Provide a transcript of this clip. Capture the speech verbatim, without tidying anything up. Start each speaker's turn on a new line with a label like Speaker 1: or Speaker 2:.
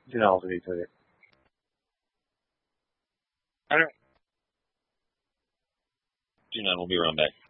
Speaker 1: Then I'll leave it.
Speaker 2: All right. G nine will be around back.